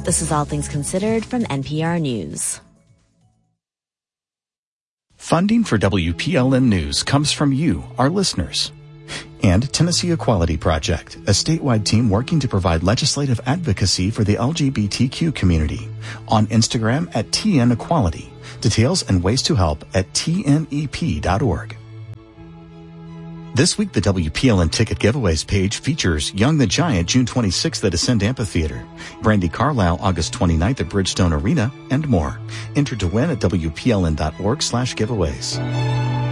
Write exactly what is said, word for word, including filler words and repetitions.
This is All Things Considered from N P R News. Funding for W P L N News comes from you, our listeners. And Tennessee Equality Project, a statewide team working to provide legislative advocacy for the L G B T Q community. On Instagram at T N Equality. Details and ways to help at T N E P dot org. This week, the W P L N ticket giveaways page features Young the Giant June twenty-sixth at Ascend Amphitheater, Brandi Carlile August twenty-ninth at Bridgestone Arena, and more. Enter to win at W P L N dot org slash giveaways.